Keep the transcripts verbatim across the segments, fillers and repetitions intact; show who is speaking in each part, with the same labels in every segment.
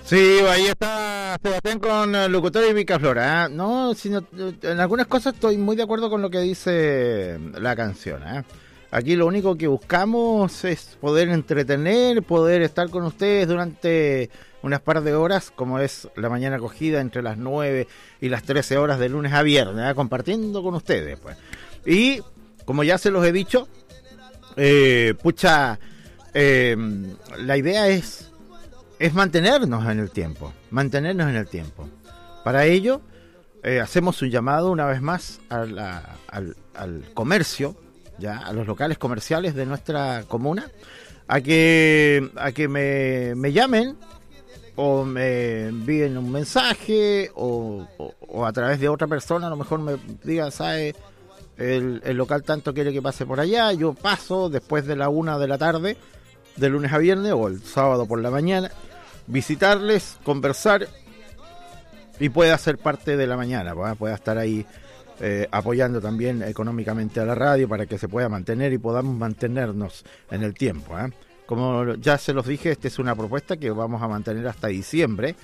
Speaker 1: Sí, ahí está Sebastián con el locutor y Picaflora, ¿eh? No, sino, en algunas cosas estoy muy de acuerdo con lo que dice la canción, ¿eh? Aquí lo único que buscamos es poder entretener, poder estar con ustedes durante unas par de horas, como es la mañana acogida entre las nueve y las trece horas de lunes a viernes, ¿eh? Compartiendo con ustedes, pues. Y, como ya se los he dicho, eh, pucha, eh, la idea es... es mantenernos en el tiempo, mantenernos en el tiempo. Para ello, eh, hacemos un llamado una vez más a la, al, al comercio, ya a los locales comerciales de nuestra comuna, a que a que me, me llamen o me envíen un mensaje o, o, o a través de otra persona, a lo mejor me digan, ¿sabe? El, el local tanto quiere que pase por allá, yo paso después de la una de la tarde, de lunes a viernes o el sábado por la mañana, visitarles, conversar y pueda ser parte de la mañana, ¿verdad? Pueda estar ahí eh, apoyando también económicamente a la radio para que se pueda mantener y podamos mantenernos en el tiempo, ¿eh? Como ya se los dije, esta es una propuesta que vamos a mantener hasta diciembre,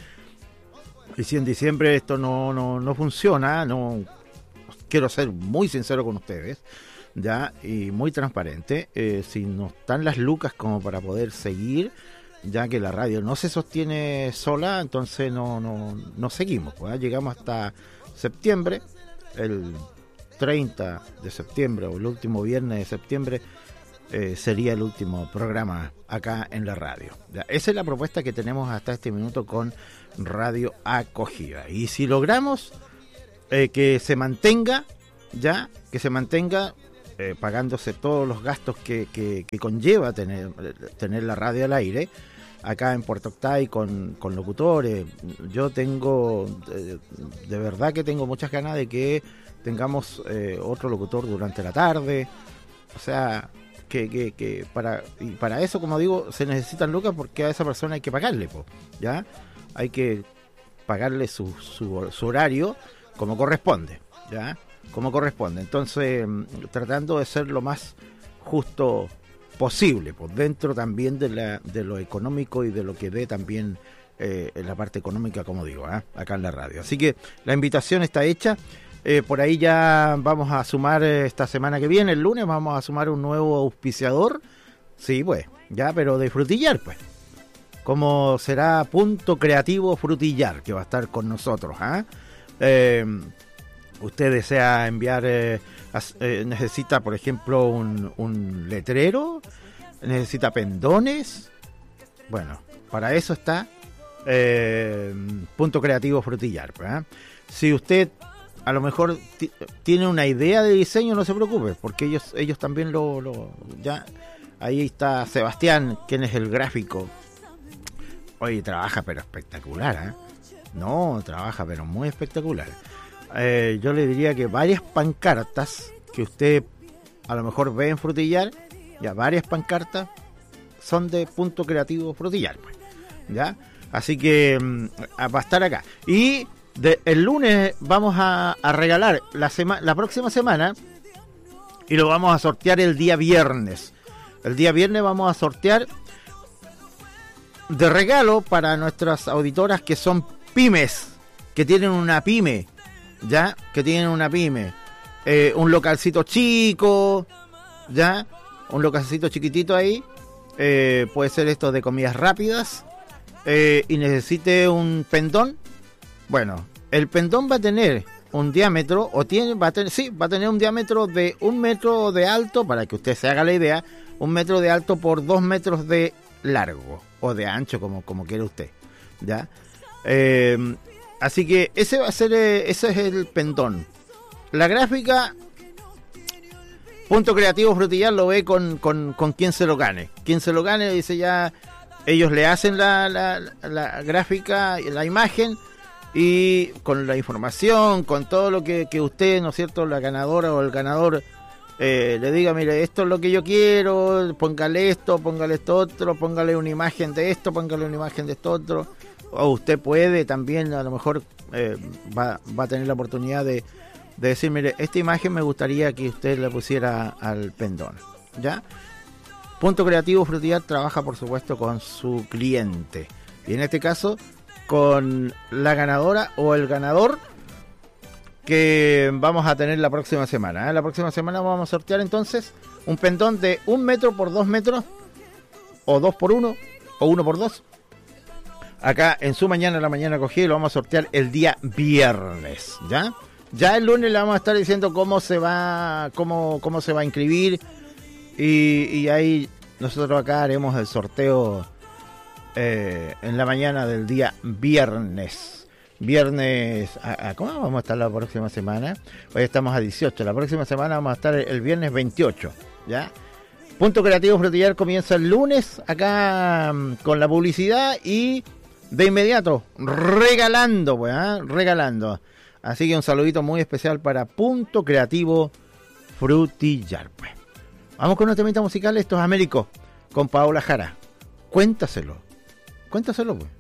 Speaker 1: y si en diciembre esto no, no, no funciona, no quiero ser muy sincero con ustedes, ya, y muy transparente, eh, si no están las lucas como para poder seguir, ya que la radio no se sostiene sola, entonces no no, no seguimos, pues, ¿eh? Llegamos hasta septiembre, el treinta de septiembre o el último viernes de septiembre eh, sería el último programa acá en la radio, ya. Esa es la propuesta que tenemos hasta este minuto con Radio Acogida, y si logramos eh, que se mantenga, ya, que se mantenga Eh, pagándose todos los gastos que, que, que conlleva tener, tener la radio al aire, acá en Puerto Octay con, con locutores. Yo tengo, de, de verdad que tengo muchas ganas de que tengamos eh, otro locutor durante la tarde, o sea, que, que, que para, y para eso, como digo, se necesitan lucas porque a esa persona hay que pagarle, po, ¿ya? Hay que pagarle su, su, su horario como corresponde, ¿ya? como corresponde, entonces tratando de ser lo más justo posible, pues dentro también de la de lo económico y de lo que dé también eh, en la parte económica, como digo, ¿eh? acá en la radio. Así que la invitación está hecha, eh, por ahí ya vamos a sumar eh, esta semana que viene, el lunes vamos a sumar un nuevo auspiciador, sí, pues, ya, pero de Frutillar, pues, como será Punto Creativo Frutillar, que va a estar con nosotros, ¿eh? eh Usted desea enviar, eh, eh, necesita, por ejemplo, un, un letrero, necesita pendones. Bueno, para eso está eh, Punto Creativo Frutillar, ¿eh? Si usted a lo mejor t- tiene una idea de diseño, no se preocupe, porque ellos ellos también lo, lo... ya ahí está Sebastián, quien es el gráfico. Oye, trabaja pero espectacular, ¿eh? No, trabaja pero muy espectacular. Eh, yo le diría que varias pancartas que usted a lo mejor ve en Frutillar, ya varias pancartas son de Punto Creativo Frutillar, pues, ya, así que mmm, va a estar acá. Y de, el lunes vamos a, a regalar la sema, la próxima semana, y lo vamos a sortear el día viernes. El día viernes vamos a sortear de regalo para nuestras auditoras que son pymes, que tienen una pyme, ya, que tienen una pyme, eh, un localcito chico, ya, un localcito chiquitito ahí, eh, puede ser esto de comidas rápidas, eh, y necesite un pendón. Bueno, el pendón va a tener un diámetro, o tiene, va a tener, sí, va a tener un diámetro de un metro de alto, para que usted se haga la idea, un metro de alto por dos metros de largo, o de ancho, como, como quiera usted, ya, eh, así que ese va a ser, eh, ese es el pendón. La gráfica, Punto Creativo Frutillar lo ve con, con, con quien se lo gane. Quien se lo gane, dice ya, ellos le hacen la, la, la gráfica, la imagen, y con la información, con todo lo que, que usted, ¿no es cierto?, la ganadora o el ganador eh, le diga, mire, esto es lo que yo quiero, póngale esto, póngale esto otro, póngale una imagen de esto, póngale una imagen de esto otro. O usted puede también, a lo mejor eh, va, va a tener la oportunidad de, de decir, mire, esta imagen me gustaría que usted la pusiera al pendón, ¿ya? Punto Creativo Frutillar trabaja, por supuesto, con su cliente. Y en este caso, con la ganadora o el ganador que vamos a tener la próxima semana. ¿eh? La próxima semana vamos a sortear entonces un pendón de un metro por dos metros, o dos por uno, o uno por dos. Acá en su mañana, la mañana cogí, lo vamos a sortear el día viernes, ¿ya? Ya el lunes le vamos a estar diciendo cómo se va, cómo, cómo se va a inscribir, y, y ahí nosotros acá haremos el sorteo eh, en la mañana del día viernes. Viernes, ¿a, a ¿cómo vamos a estar la próxima semana? Hoy estamos a dieciocho, la próxima semana vamos a estar el viernes veintiocho, ¿ya? Punto Creativo Frutillar comienza el lunes acá con la publicidad y de inmediato regalando, pues, ¿eh? regalando. Así que un saludito muy especial para Punto Creativo Frutillar, pues. Vamos con un temita musical, esto es Américo, con Paola Jara. Cuéntaselo, cuéntaselo, pues.